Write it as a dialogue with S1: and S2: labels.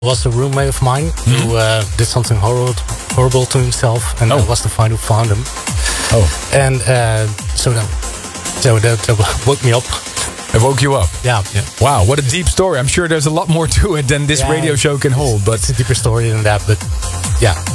S1: was a roommate of mine who did something horrible to himself, and I was the one who found him. And so that woke me up.
S2: It woke you up?
S1: Yeah.
S2: Wow, what a deep story. I'm sure there's a lot more to it than this radio show can hold. But
S1: it's a deeper story than that, but yeah.